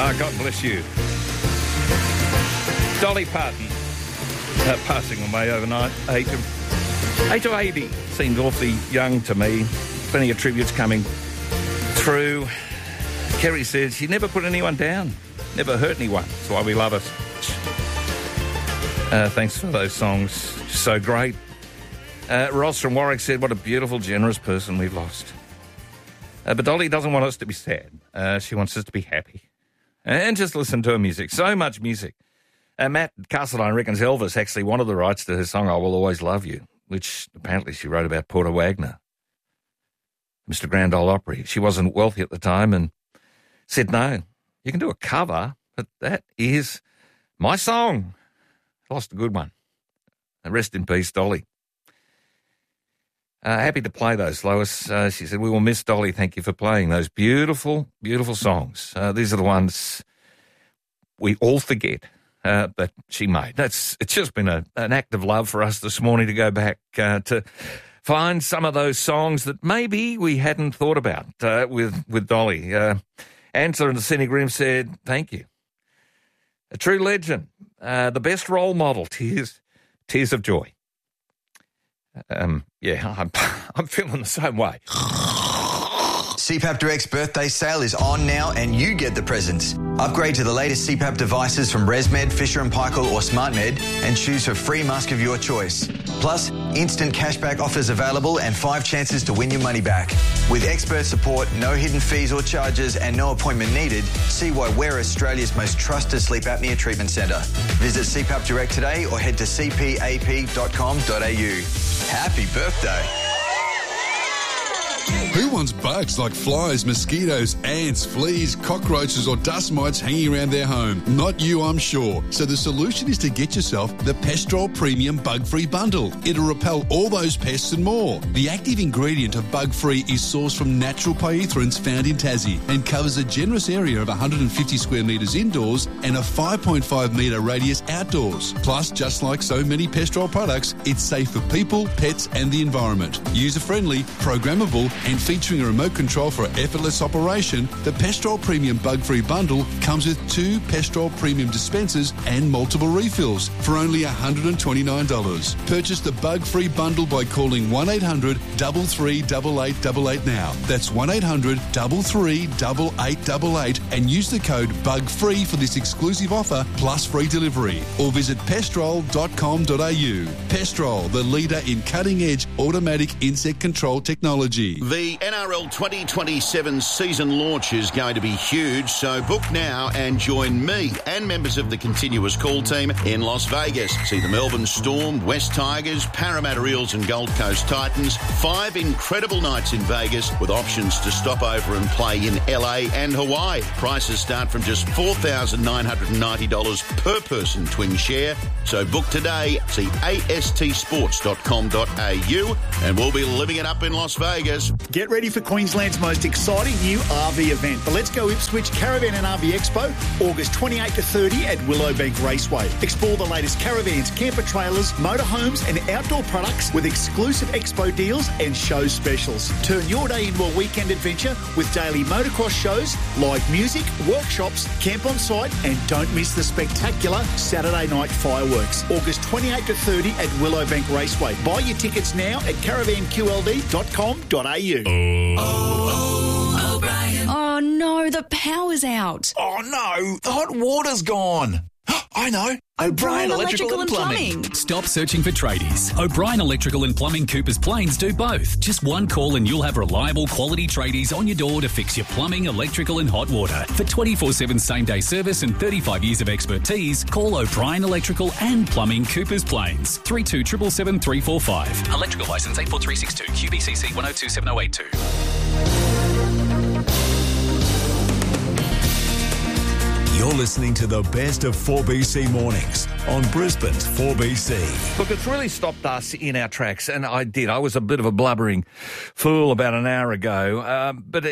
Oh, God bless you. Dolly Parton, passing away overnight, age of 80. Seemed awfully young to me. Plenty of tributes coming through. Kerry says she never put anyone down, never hurt anyone. That's why we love her. Thanks for those songs. So great. Ross from Warwick said, what a beautiful, generous person we've lost. But Dolly doesn't want us to be sad. She wants us to be happy. And just listen to her music. So much music. Matt Castledine reckons Elvis actually wanted the rights to her song, I Will Always Love You, which apparently she wrote about Porter Wagner, Mr. Grand Ole Opry. She wasn't wealthy at the time and said, no, you can do a cover, but that is my song. Lost a good one. And rest in peace, Dolly. Happy to play those, Lois. She said, we will miss Dolly. Thank you for playing those beautiful, beautiful songs. These are the ones we all forget that she made. It's just been an act of love for us this morning to go back to find some of those songs that maybe we hadn't thought about with Dolly. Answer in the Cynic Room said, thank you. A true legend. The best role model, Tears of Joy. Yeah, I'm feeling the same way. CPAP Direct's birthday sale is on now and you get the presents. Upgrade to the latest CPAP devices from ResMed, Fisher & Paykel or SmartMed and choose a free mask of your choice. Plus, instant cashback offers available and 5 chances to win your money back. With expert support, no hidden fees or charges and no appointment needed, see why we're Australia's most trusted sleep apnea treatment centre. Visit CPAP Direct today or head to cpap.com.au. Happy birthday. Who wants bugs like flies, mosquitoes, ants, fleas, cockroaches or dust mites hanging around their home? Not you, I'm sure. So the solution is to get yourself the Pestrol Premium Bug-Free Bundle. It'll repel all those pests and more. The active ingredient of Bug-Free is sourced from natural pyrethroids found in Tassie and covers a generous area of 150 square metres indoors and a 5.5 metre radius outdoors. Plus, just like so many Pestrol products, it's safe for people, pets and the environment. User-friendly, programmable and featuring a remote control for effortless operation, the Pestrol Premium Bug-Free Bundle comes with 2 Pestrol Premium dispensers and multiple refills for only $129. Purchase the Bug-Free Bundle by calling 1-800-338888 now. That's 1-800-338888 and use the code BUGFREE for this exclusive offer plus free delivery. Or visit pestrol.com.au. Pestrol, the leader in cutting-edge automatic insect control technology. The NRL 2027 season launch is going to be huge, so book now and join me and members of the Continuous Call team in Las Vegas. See the Melbourne Storm, West Tigers, Parramatta Eels and Gold Coast Titans. 5 incredible nights in Vegas with options to stop over and play in LA and Hawaii. Prices start from just $4,990 per person twin share. So book today. See astsports.com.au and we'll be living it up in Las Vegas. Get ready for Queensland's most exciting new RV event, the Let's Go Ipswich Caravan and RV Expo, August 28 to 30 at Willowbank Raceway. Explore the latest caravans, camper trailers, motorhomes and outdoor products with exclusive expo deals and show specials. Turn your day into a weekend adventure with daily motocross shows, live music, workshops, camp on site and don't miss the spectacular Saturday night fireworks. August 28 to 30 at Willowbank Raceway. Buy your tickets now at caravanqld.com.au. Oh no, the power's out. Oh no, the hot water's gone. I know. O'Brien Electrical and Plumbing. Stop searching for tradies. O'Brien Electrical and Plumbing Coopers Plains do both. Just one call and you'll have reliable quality tradies on your door to fix your plumbing, electrical and hot water. For 24/7 same-day service and 35 years of expertise, call O'Brien Electrical and Plumbing Coopers Plains. 3277 345. Electrical licence 84362 QBCC 1027082. You're listening to the best of 4BC mornings on Brisbane's 4BC. Look, it's really stopped us in our tracks, and I did. I was a bit of a blubbering fool about an hour ago, but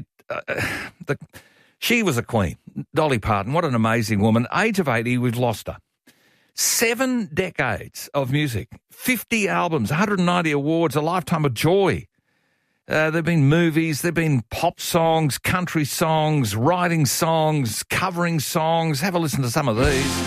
she was a queen. Dolly Parton, what an amazing woman. Age of 80, we've lost her. 7 decades of music, 50 albums, 190 awards, a lifetime of joy. There have been movies, there have been pop songs, country songs, writing songs, covering songs. Have a listen to some of these.